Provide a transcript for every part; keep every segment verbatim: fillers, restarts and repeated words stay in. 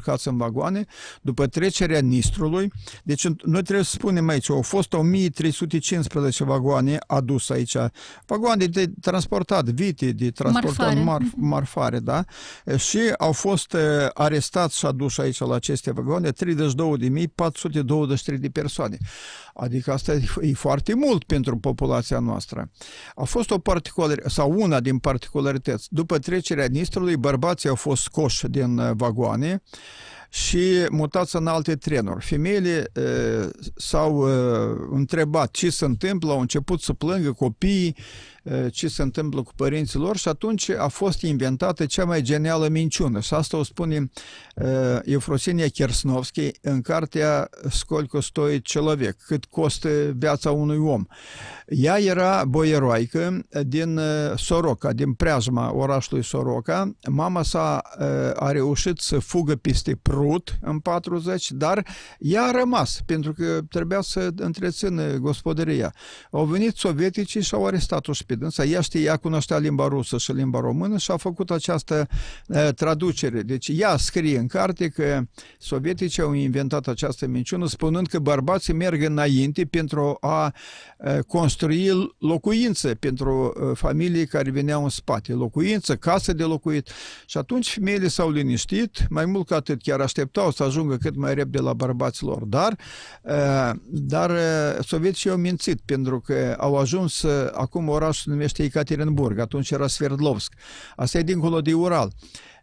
urcați în vagoane, după trecerea Nistrului. Deci noi trebuie să spunem aici, au fost o mie trei sute cincisprezece vagoane aduse aici, vagoane de transportat vite, de transportat marfare, marf, marfare, da? Și au fost arestați și aduși aici la aceste vagoane treizeci și două de mii patru sute douăzeci și trei de persoane. Adică asta e foarte mult pentru populația noastră. A fost o particularitate, sau una din particularități. După trecerea Nistrului, bărbații au fost scoși din vagoane și mutați în alte trenuri. Femeile uh, s-au uh, întrebat ce se întâmplă, au început să plângă copiii, uh, ce se întâmplă cu părinții lor și atunci a fost inventată cea mai genială minciună. Și asta o spune uh, Eufrosinia Kersnovski în cartea Scolco stoi человек, cât costă viața unui om. Ea era boieroaică din uh, Soroca, din preajma orașului Soroca. Mama sa uh, a reușit să fugă peste Prut în patruzeci, dar ea a rămas, pentru că trebuia să întrețină gospodăria. Au venit sovieticii și au arestat-o și pe dânsa. Ea știa, ea cunoștea limba rusă și limba română și a făcut această uh, traducere. Deci ea scrie în carte că sovieticii au inventat această minciună, spunând că bărbații merg înainte pentru a uh, construi locuințe pentru uh, familii care veneau în spate. Locuință, casă de locuit. Și atunci femeile s-au liniștit, mai mult ca atât, chiar așteptau să ajungă cât mai repede la bărbații lor. Dar, uh, dar uh, sovieticii au mințit, pentru că au ajuns, uh, acum orașul se numește Ekaterinburg, atunci era Sverdlovsk. Asta e dincolo de Ural.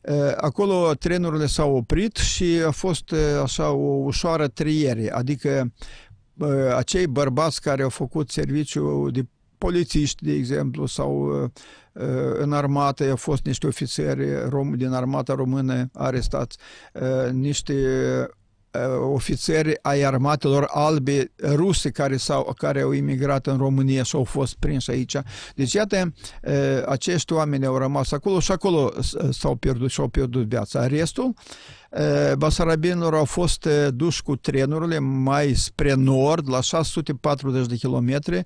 Acolo trenurile s-au oprit și a fost așa o ușoară triere, adică acei bărbați care au făcut serviciu de polițiști, de exemplu, sau în armată, au fost niște ofițeri din armata română arestați, niște ofițeri ai armatelor albe ruse care, s-au, care au imigrat în România și au fost prinși aici. Deci, iată, acești oameni au rămas acolo și acolo s-au pierdut și au pierdut viața. Restul basarabinilor au fost duși cu trenurile mai spre nord, la șase sute patruzeci de kilometri,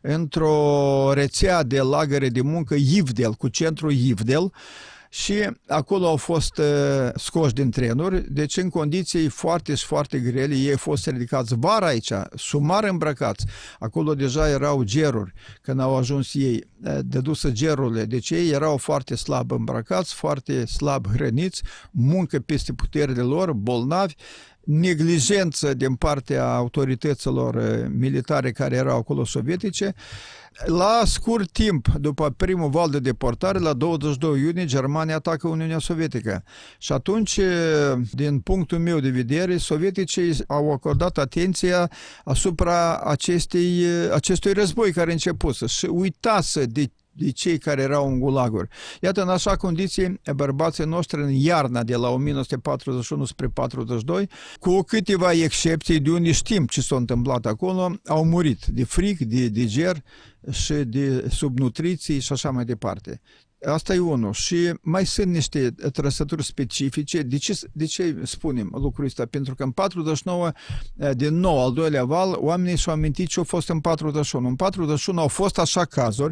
într-o rețea de lagăre de muncă Ivdel, cu centrul Ivdel, și acolo au fost uh, scoși din trenuri, deci în condiții foarte și foarte grele. Ei au fost ridicați vara aici, sumar îmbrăcați. Acolo deja erau geruri când au ajuns ei, dedusă gerurile. Deci ei erau foarte slab îmbrăcați, foarte slab hrăniți, muncă peste puterile lor, bolnavi, neglijență din partea autorităților militare care erau acolo sovietice. La scurt timp, după primul val de deportare, la douăzeci și doi iunie, Germania atacă Uniunea Sovietică. Și atunci, din punctul meu de vedere, sovieticii au acordat atenția asupra acestei, acestui război care începuse și uitase de de cei care erau în gulaguri. Iată, în așa condiții, bărbații noștri în iarna de la o mie nouă sute patruzeci și unu spre patruzeci și doi, cu câteva excepții de unde știm ce s-a întâmplat acolo, au murit de fric, de, de ger și de subnutriții și așa mai departe. Asta e unul. Și mai sunt niște trăsături specifice. De ce, de ce spunem lucrul ăsta? Pentru că în patruzeci și nouă, din nou, al doilea val, oamenii și-au amintit ce au fost în patruzeci și unu. În patruzeci și unu au fost așa cazuri.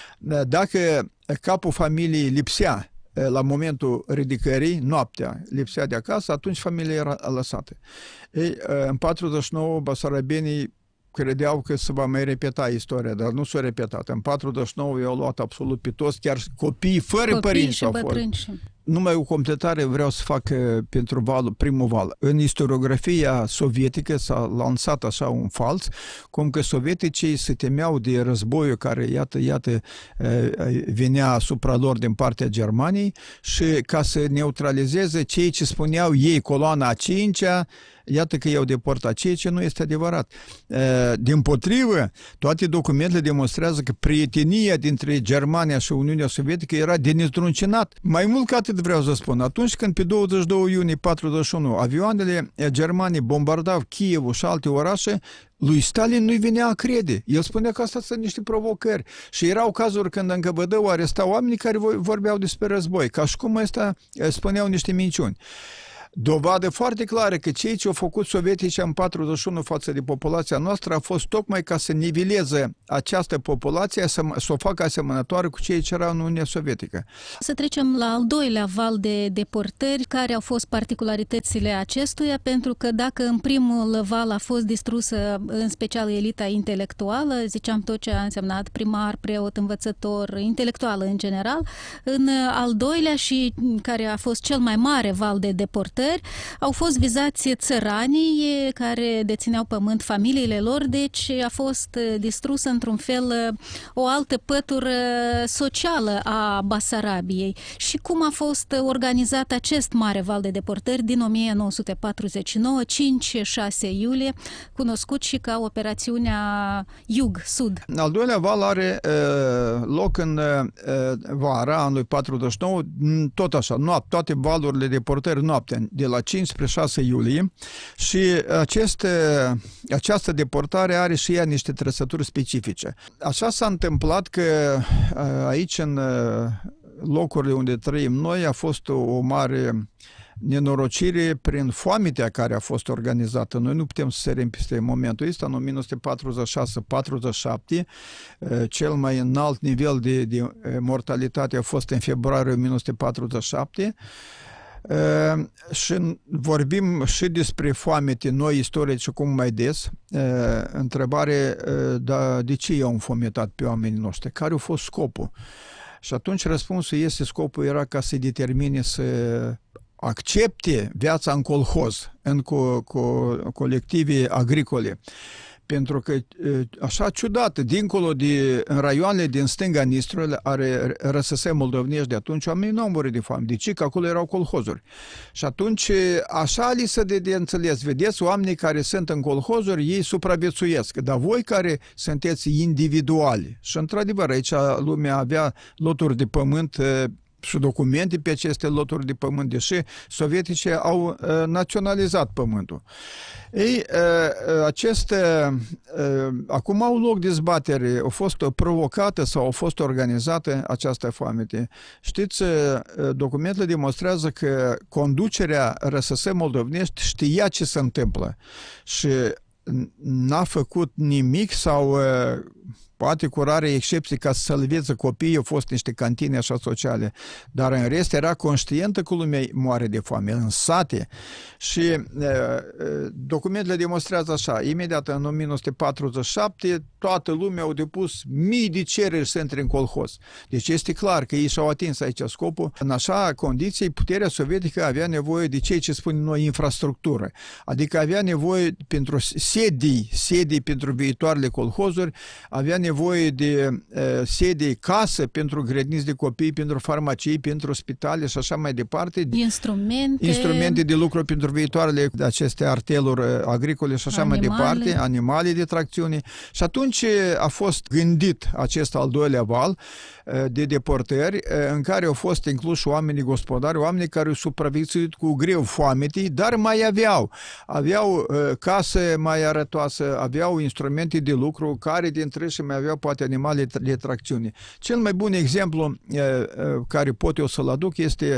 Dacă capul familiei lipsea la momentul ridicării, noaptea, lipsea de acasă, atunci familia era lăsată. Ei, în patruzeci și nouă, basarabenii credeau că se va mai repeta istoria, dar nu s-a repetat. În patruzeci și nouă i-au luat absolut pe toți, chiar copii fără copii părinți au fost. Numai o completare vreau să fac pentru valul, primul val. În istoriografia sovietică s-a lansat așa un fals, cum că sovieticii se temeau de războiul care, iată, iată, venea asupra lor din partea Germaniei și ca să neutralizeze cei ce spuneau ei, coloana a cincea, iată că i-au deportat, ceea ce nu este adevărat. Dimpotrivă, toate documentele demonstrează că prietenia dintre Germania și Uniunea Sovietică era de nezdruncinat. Mai mult ca atât vreau să spun, atunci când pe douăzeci și doi iunie patruzeci și unu avioanele germane bombardau Kievul și alte orașe, lui Stalin nu-i venea a crede. El spunea că asta sunt niște provocări. Și erau cazuri când în N K V D-ul arestau oamenii care vorbeau despre război, ca și cum ăsta spuneau niște minciuni. Dovadă foarte clară că cei ce au făcut sovietici în patruzeci și unu față de populația noastră a fost tocmai ca să niveleze această populație, să, să o facă asemănătoare cu cei ce erau în Uniunea Sovietică. Să trecem la al doilea val de deportări, care au fost particularitățile acestuia, pentru că dacă în primul val a fost distrusă în special elita intelectuală, ziceam tot ce a însemnat primar, preot, învățător, intelectuală în general, în al doilea și care a fost cel mai mare val de deportări, au fost vizați țăranii care dețineau pământ, familiile lor, deci a fost distrusă într-un fel o altă pătură socială a Basarabiei. Și cum a fost organizat acest mare val de deportări din o mie nouă sute patruzeci și nouă, cinci șase iulie, cunoscut și ca operațiunea Iug-Sud? Al doilea val are uh, loc în uh, vara anului patruzeci și nouă, tot așa, noapte, toate valurile de deportări noaptea, de la cinci spre șase iulie, și aceste, această deportare are și ea niște trăsături specifice. Așa s-a întâmplat că aici, în locurile unde trăim noi, a fost o mare nenorocire prin foametea care a fost organizată. Noi nu putem să sărim peste momentul ăsta. În o mie nouă sute patruzeci și șase patruzeci și șapte, cel mai înalt nivel de, de mortalitate a fost în februarie o mie nouă sute patruzeci și șapte. Uh, și vorbim și despre foamete noi istorici cum mai des. Uh, întrebare, uh, da, de ce i-au înfometat pe oamenii noștri? Care a fost scopul? Și atunci răspunsul este, scopul era ca să determine să accepte viața în colhoz, în co co colective agricole. Pentru că, așa ciudat, dincolo de, în raioanele din stânga Nistrului, are răsăse moldovnești de atunci, oamenii nu au murit de foame. De ce? Că acolo erau colhozuri. Și atunci, așa li se de, de înțeles. Vedeți, oamenii care sunt în colhozuri, ei supraviețuiesc. Dar voi care sunteți individuali, și într-adevăr, aici lumea avea loturi de pământ și documente pe aceste loturi de pământ, deși sovieticii au uh, naționalizat pământul. Ei, uh, aceste, uh, acum au loc dezbatere, au fost provocată sau au fost organizată această foamete. Știți, uh, documentele demonstrează că conducerea R S S moldovnești știa ce se întâmplă și n-a făcut nimic sau uh, poate cu rare excepții ca să salveze copiii, au fost niște cantine așa sociale, dar în rest era conștientă că lumea moare de foame, în sate. Și uh, documentele demonstrează așa, imediat în o mie nouă sute patruzeci și șapte toată lumea au depus mii de cereri să intre în colhoz. Deci este clar că ei și-au atins aici scopul. În așa condiții, puterea sovietică avea nevoie de ceea ce spunem noi infrastructură, adică avea nevoie pentru sedii, sedii pentru viitoarele colhozuri, avea nevoie de uh, sedii, casă pentru grădiniți de copii, pentru farmacii, pentru spitale și așa mai departe. Instrumente. Instrumente de lucru pentru viitoarele aceste arteluri agricole și așa animale. mai departe, animale de tracțiune. Și atunci a fost gândit acest al doilea val de deportări, în care au fost incluși oamenii gospodari, oamenii care au supraviețuit cu greu foametei, dar mai aveau. Aveau casă mai arătoasă, aveau instrumente de lucru, care dintre și mai aveau poate animale de tracțiune. Cel mai bun exemplu care pot eu să-l aduc este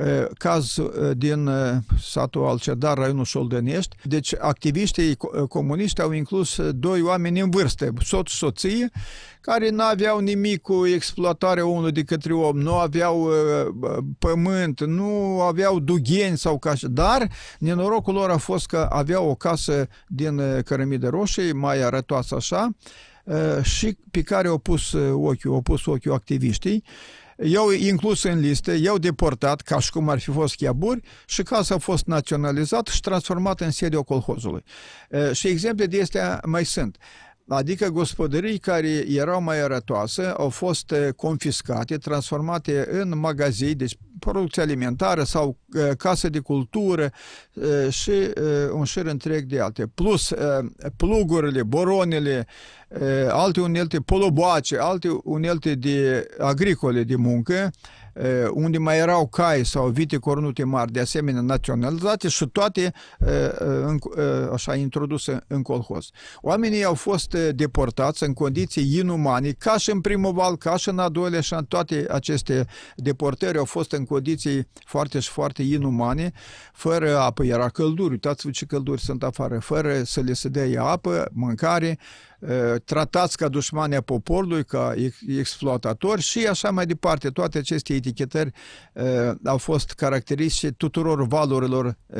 caz din satul Alcedar, raionul Șoldănești. Deci activiștii comuniști au inclus doi oameni în vârstă, soț și soție, care nu aveau nimic cu exploatarea omului de către om, nu aveau uh, pământ, nu aveau dugheni sau casă, dar nenorocul lor a fost că aveau o casă din uh, cărămidă roșie, mai arătoasă așa, uh, și pe care au pus ochiul, au pus ochiul activiștii. I-au inclus în listă, i-au deportat, ca și cum ar fi fost chiaburi, și casa a fost naționalizată și transformată în sediul colhozului. Uh, și exemple de astea mai sunt. Adică gospodării care erau mai arătoase au fost confiscate, transformate în magazii, deci producție alimentară sau uh, case de cultură uh, și uh, un șir întreg de alte. Plus uh, plugurile, boronele, uh, alte unelte, poloboace, alte unelte de agricole de muncă, unde mai erau cai sau vite cornute mari, de asemenea naționalizate și toate așa introduse în colhoz. Oamenii au fost deportați în condiții inumane, ca și în primul val, ca și în al doilea, și în toate aceste deportări au fost în condiții foarte și foarte inumane, fără apă, era călduri, uitați-vă ce călduri sunt afară, fără să le se dea apă, mâncare, tratați ca dușmani a poporului, ca exploatatori și așa mai departe. Toate aceste etichetări au fost caracteristice tuturor valurilor